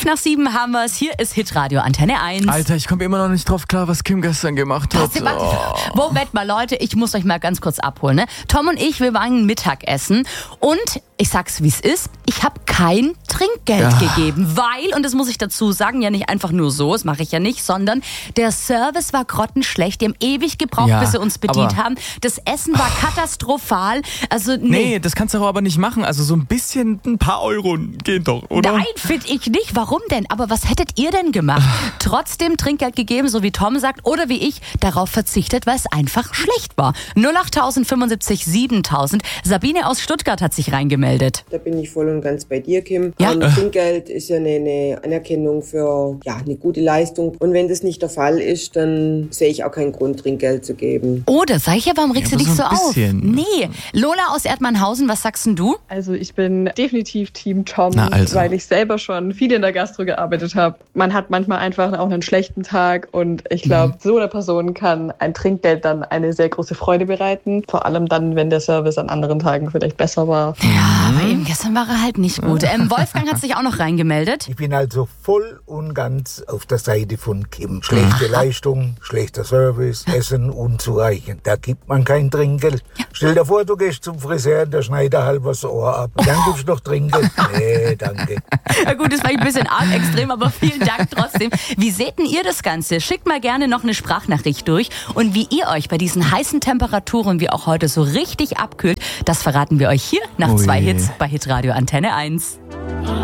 5:05 haben wir es. Hier ist Hitradio Antenne 1. Alter, ich komme immer noch nicht drauf klar, was Kim gestern gemacht hat. Moment mal, Leute, ich muss euch mal ganz kurz abholen. Ne? Tom und ich, wir waren Mittagessen und ich sag's, wie es ist, ich habe kein Trinkgeld gegeben, weil, und das muss ich dazu sagen, ja nicht einfach nur so, das mache ich ja nicht, sondern der Service war grottenschlecht, die haben ewig gebraucht, bis sie uns bedient haben. Das Essen war katastrophal, also nee, das kannst du aber nicht machen, also so ein paar Euro gehen doch, oder? Nein, finde ich nicht, warum denn? Aber was hättet ihr denn gemacht? Trotzdem Trinkgeld gegeben, so wie Tom sagt, oder wie ich, darauf verzichtet, weil es einfach schlecht war. 08000 75 7000. Sabine aus Stuttgart hat sich reingemeldet. Da bin ich voll und ganz bei dir, Kim. Ja. Trinkgeld ist ja eine Anerkennung für eine gute Leistung. Und wenn das nicht der Fall ist, dann sehe ich auch keinen Grund, Trinkgeld zu geben. Oder, sag ich ja, warum regst du dich so auf? Bisschen. Nee. Lola aus Erdmannhausen, was sagst denn du? Also ich bin definitiv Team Tom, also. weil ich selber schon viel in der Gastro gearbeitet habe. Man hat manchmal einfach auch einen schlechten Tag und ich glaube, so einer Person kann ein Trinkgeld dann eine sehr große Freude bereiten. Vor allem dann, wenn der Service an anderen Tagen vielleicht besser war. Ja, aber eben gestern war er halt nicht gut. Wolfgang hat sich auch noch reingemeldet. Ich bin also voll und ganz auf der Seite von Kim. Schlechte Leistung, schlechter Service, Essen unzureichend. Da gibt man kein Trinkgeld. Stell dir vor, du gehst zum Friseur, der schneidet halb das Ohr ab. Dann gibst du noch Trinkgeld. Nee, danke. Ja gut, das war ein bisschen arg extrem, aber vielen Dank trotzdem. Wie seht denn ihr das Ganze? Schickt mal gerne noch eine Sprachnachricht durch. Und wie ihr euch bei diesen heißen Temperaturen wie auch heute so richtig abkühlt, das verraten wir euch hier nach 2 Hits bei Hitradio Antenne 1.